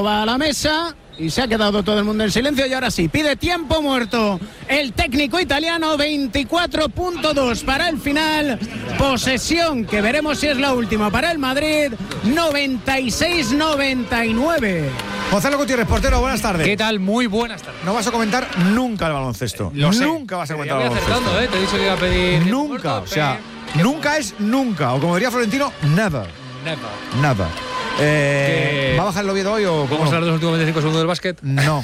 miraba a la mesa y se ha quedado todo el mundo en silencio. Y ahora sí, pide tiempo muerto el técnico italiano. 24.2 para el final. Posesión, que veremos si es la última para el Madrid. 96-99. Gonzalo Gutiérrez, portero, buenas tardes. ¿Qué tal? Muy buenas tardes. No vas a comentar nunca el baloncesto. Nunca vas a comentar el baloncesto. Te he dicho que iba a pedir. Nunca, o sea, nunca es nunca. O como diría Florentino, never. Never. ¿Va a bajar el Oviedo hoy o cómo? ¿Vamos a hablar de los últimos 25 segundos del básquet? No.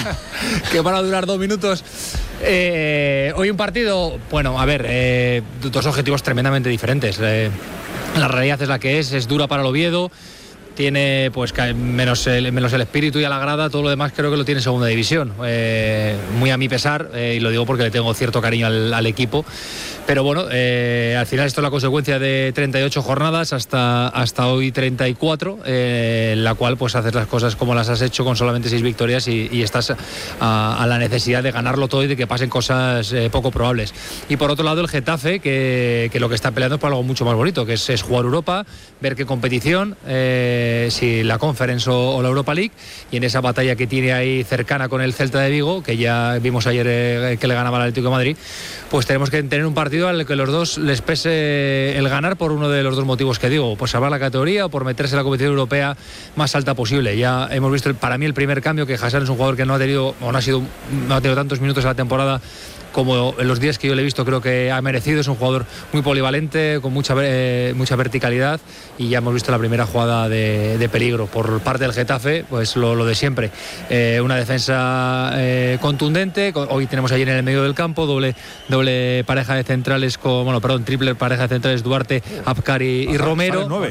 Que van a durar 2 minutos. Hoy un partido, bueno, a ver, dos objetivos tremendamente diferentes. La realidad es la que es dura para el Oviedo. Tiene pues menos el espíritu y a la grada, todo lo demás creo que lo tiene en segunda división. Muy a mi pesar, y lo digo porque le tengo cierto cariño al equipo. Pero bueno, al final esto es la consecuencia de 38 jornadas hasta hoy 34, en la cual pues haces las cosas como las has hecho con solamente 6 victorias y estás a la necesidad de ganarlo todo y de que pasen cosas poco probables. Y por otro lado el Getafe, que lo que está peleando es por algo mucho más bonito, que es jugar Europa, ver qué competición, si la Conference o la Europa League, y en esa batalla que tiene ahí cercana con el Celta de Vigo, que ya vimos ayer que le ganaba al Atlético de Madrid, pues tenemos que tener un partido al que los dos les pese el ganar por uno de los dos motivos que digo, pues salvar la categoría o por meterse en la competición europea más alta posible. Ya hemos visto para mí el primer cambio, que Hassan es un jugador que no ha tenido tantos minutos en la temporada como en los días que yo le he visto, creo que ha merecido. Es un jugador muy polivalente, con mucha verticalidad, y ya hemos visto la primera jugada de peligro por parte del Getafe, pues lo de siempre. Una defensa contundente. Hoy tenemos ayer en el medio del campo doble pareja de centrales triple pareja de centrales, Duarte, Abkar y Romero. 9.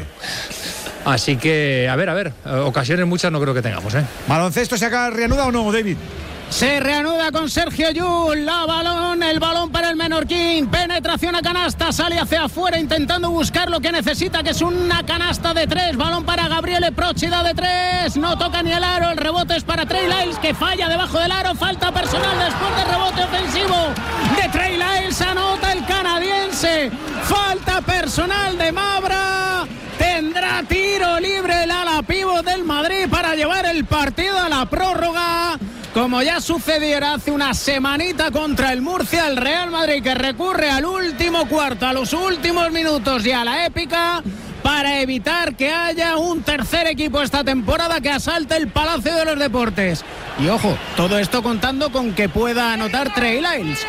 Así que, a ver, ocasiones muchas no creo que tengamos. ¿Baloncesto se acaba reanuda o no, David? Se reanuda con Sergio Llull, el balón para el Menorquín, penetración a canasta, sale hacia afuera intentando buscar lo que necesita, que es una canasta de 3, balón para Gabriele Procida de 3, no toca ni el aro, el rebote es para Trey Lyles, que falla debajo del aro, falta personal después del rebote ofensivo de Trey Lyles, anota el canadiense, falta personal de Mabra. Tendrá tiro libre el ala pívot del Madrid para llevar el partido a la prórroga, como ya sucediera hace una semanita contra el Murcia. El Real Madrid, que recurre al último cuarto, a los últimos minutos y a la épica, para evitar que haya un tercer equipo esta temporada que asalte el Palacio de los Deportes. Y ojo, todo esto contando con que pueda anotar Trey Lyles.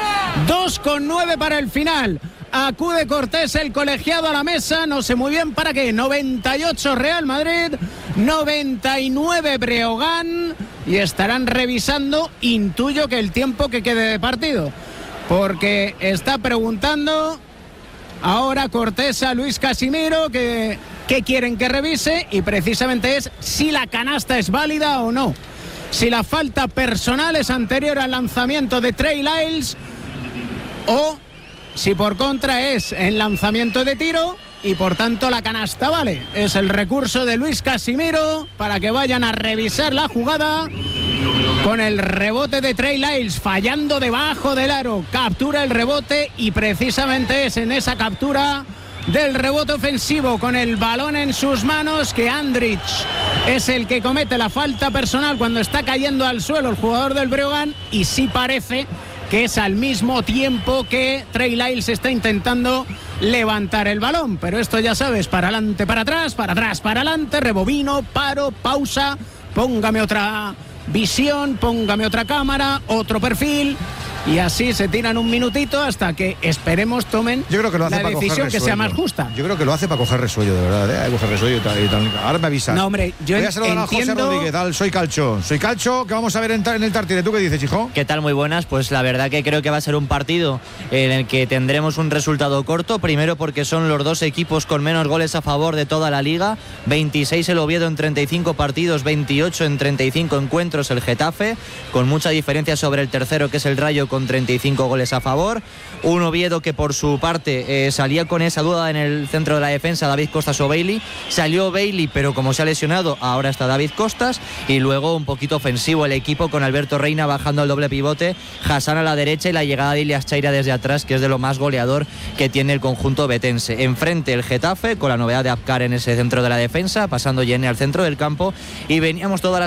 2,9 para el final. Acude Cortés, el colegiado, a la mesa, no sé muy bien para qué. 98 Real Madrid, 99 Breogán, y estarán revisando, intuyo, que el tiempo que quede de partido, porque está preguntando ahora Cortés a Luis Casimiro que quieren que revise, y precisamente es si la canasta es válida o no, si la falta personal es anterior al lanzamiento de Trey Lyles o si por contra es en lanzamiento de tiro y por tanto la canasta vale. Es el recurso de Luis Casimiro para que vayan a revisar la jugada, con el rebote de Trey Lyles fallando debajo del aro. Captura el rebote y precisamente es en esa captura del rebote ofensivo con el balón en sus manos que Andrich es el que comete la falta personal cuando está cayendo al suelo el jugador del Breogán, y sí parece que es al mismo tiempo que Trey Lyles está intentando levantar el balón. Pero esto ya sabes, para adelante, para atrás, para atrás, para adelante, rebobino, paro, pausa, póngame otra visión, póngame otra cámara, otro perfil, y así se tiran un minutito hasta que, esperemos, tomen la decisión que sea más justa. Yo creo que lo hace para coger resuello, de verdad, coger resuello y tal. Ahora me avisas. No, hombre, yo voy a saludar a José Rodríguez, tal, soy Calcho, que vamos a ver en el Tartiere. ¿Tú qué dices, hijo? ¿Qué tal? Muy buenas. Pues la verdad que creo que va a ser un partido en el que tendremos un resultado corto, primero porque son los dos equipos con menos goles a favor de toda la liga, 26 el Oviedo en 35 partidos, 28 en 35 encuentros el Getafe, con mucha diferencia sobre el tercero, que es el Rayo, con 35 goles a favor. Un Oviedo que por su parte salía con esa duda en el centro de la defensa, David Costas o Bailey. Salió Bailey, pero como se ha lesionado, ahora está David Costas. Y luego un poquito ofensivo el equipo, con Alberto Reina bajando al doble pivote, Hassan a la derecha y la llegada de Ilias Chaira desde atrás, que es de lo más goleador que tiene el conjunto betense. Enfrente el Getafe, con la novedad de Abkar en ese centro de la defensa, pasando Yene al centro del campo. Y veníamos toda la